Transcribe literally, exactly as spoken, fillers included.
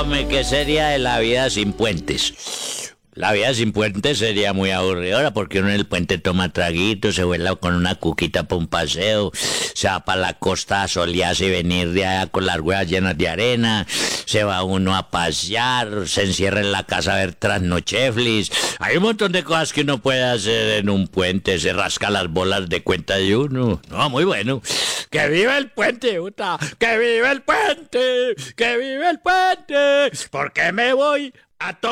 Hombre, ¿qué sería de la vida sin puentes? La vida sin puentes sería muy aburridora porque uno en el puente toma traguitos, se vuela con una cuquita para un paseo, se va para la costa a solearse y venir de allá con las huevas llenas de arena, se va uno a pasear, se encierra en la casa a ver trasnocheflis. Hay un montón de cosas que uno puede hacer en un puente, se rasca las bolas de cuenta de uno. No, muy bueno. ¡Que viva el puente, puta! ¡Que viva el puente! ¡Que viva el puente! Porque me voy a to